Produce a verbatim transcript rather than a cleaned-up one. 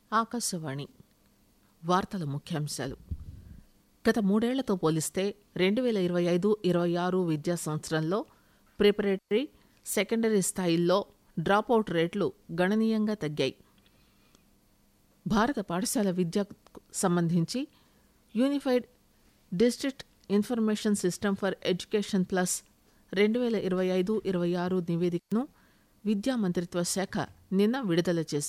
ఆకాశవాణి వార్తల ముఖ్యాంశాలు. గత మూడేళ్లతో పోలిస్తే రెండు వేల ఇరవై ఐదు ఇరవై ఆరు విద్యా సంవత్సరంలో ప్రిపరేటరీ, సెకండరీ స్థాయిల్లో డ్రాపౌట్ రేట్లు గణనీయంగా తగ్గాయి. భారత పాఠశాల విద్యకు సంబంధించి unified district information system for education plus రెండు వేల ఇరవై ఐదు ఇరవై ఆరు నివేదికను విద్యా మంత్రిత్వ శాఖ నిన్న విడుదల చేసింది.